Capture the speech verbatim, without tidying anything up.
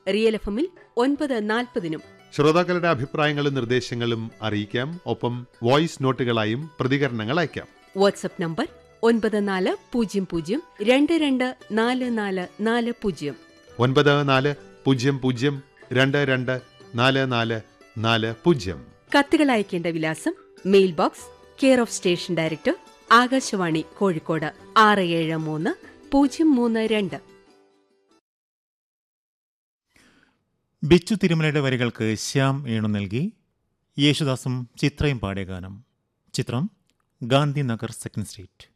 Real F എമ്മിൽ ഒൻപത് നാൽപ്പതിനും. ശ്രോതാക്കളുടെ അഭിപ്രായങ്ങളും നിർദ്ദേശങ്ങളും അറിയിക്കാം. ഒപ്പം വോയിസ് നോട്ടുകളായും പ്രതികരണങ്ങൾ അയക്കാം. വാട്സ്ആപ്പ് നമ്പർ ഒൻപത് നാല് പൂജ്യം പൂജ്യം രണ്ട് രണ്ട് നാല് നാല് നാല് പൂജ്യം ഒൻപത് നാല് പൂജ്യം പൂജ്യം രണ്ട് രണ്ട് നാല് നാല് നാല് പൂജ്യം. കത്തുകൾ അയക്കേണ്ട വിലാസം: mail box, care of station director, Akashvani Kozhikode ആറ് ഏഴ് മൂന്ന് പൂജ്യം മൂന്ന് രണ്ട്. ബിച്ചു തിരുമലയുടെ വരികൾക്ക് ശ്യാം ഈണു നൽകി യേശുദാസും ചിത്രയും പാടിയ ഗാനം. ചിത്രം ഗാന്ധിനഗർ സെക്കൻഡ് സ്ട്രീറ്റ്.